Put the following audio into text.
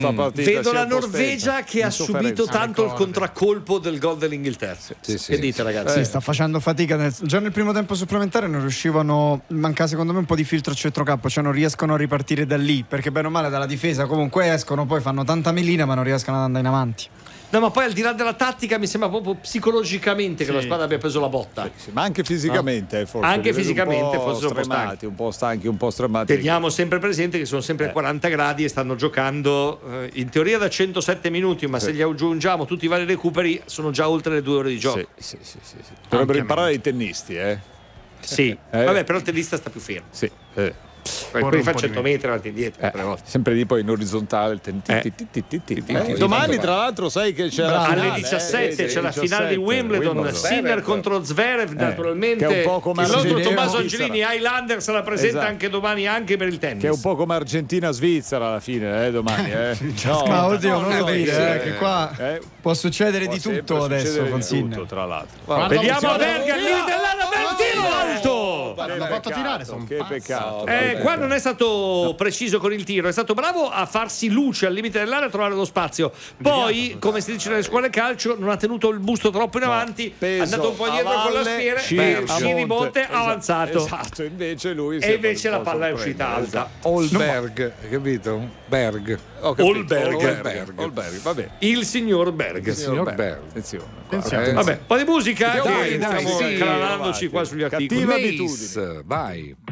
Vedo la Norvegia che ha subito tanto il contraccolpo del gol dell'Inghilterra. Che dite, ragazzi? Sta facendo fatica. Già nel primo tempo supplementare non riuscivano, manca secondo me un po' di filtro centrocampo, cioè non riescono a ripartire da lì, perché bene o male dalla difesa comunque escono, poi fanno tanta melina ma non riescono ad andare in avanti. No, ma poi al di là della tattica mi sembra proprio psicologicamente che la squadra abbia preso la botta. Ma anche fisicamente, forse. Anche fisicamente, forse sono un po' stanchi, un po' stremati. Teniamo sempre presente che sono sempre a 40 gradi e stanno giocando in teoria da 107 minuti, ma se gli aggiungiamo tutti i vari recuperi sono già oltre le 2 ore di gioco. Sì. Dovrebbero imparare i tennisti, Sì. Vabbè, però il tennista sta più fermo. Sì. Poi fa 100 metri avanti e indietro. Sempre lì poi in orizzontale. Domani, tra l'altro, sai che c'è la finale, alle 17 c'è la finale di Wimbledon. Sinner contro Zverev, naturalmente. Che è un po' come il nostro Tommaso Angelini Highlander sarà presente anche domani, anche per il tennis. Che è un po' come Argentina-Svizzera alla fine, domani. Ma oddio, non lo dire, che qua può succedere di tutto adesso con Sinner. Tra l'altro. Vediamo Berger, limite dell'area per tiro alto. L'ha fatto tirare, che peccato. Qua non è stato preciso con il tiro, è stato bravo a farsi luce al limite dell'area e a trovare lo spazio. Poi, come si dice nelle scuole calcio, non ha tenuto il busto troppo in avanti, è andato un po' dietro con la schiena, Sci Monte avanzto. Esatto, invece lui e invece la palla è uscita alta. Olberg, capito? Berg. Olberg, vabbè. Il signor Berg. Attenzione. Vabbè, un po' di musica. Dai, stiamo canalandoci qua sugli articoli. Cattiva abitudine. Vai.